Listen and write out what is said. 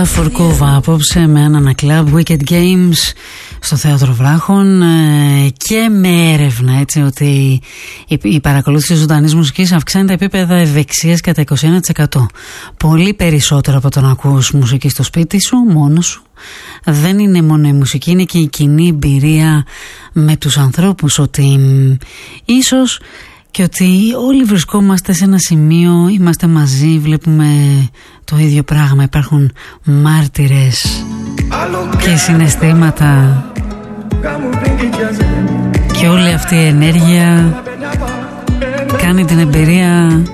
Φουρκούβα απόψε με ένα κλαμπ Wicked Games στο Θέατρο Βράχων και με έρευνα, έτσι, ότι η παρακολούθηση ζωντανής μουσικής αυξάνει τα επίπεδα ευεξίας κατά 21%. Πολύ περισσότερο από το να ακούς μουσική στο σπίτι σου μόνος σου. Δεν είναι μόνο η μουσική, είναι και η κοινή εμπειρία με τους ανθρώπους, ότι ίσως και ότι όλοι βρισκόμαστε σε ένα σημείο, είμαστε μαζί, βλέπουμε το ίδιο πράγμα, υπάρχουν μάρτυρες και συναισθήματα και όλη αυτή η ενέργεια κάνει την εμπειρία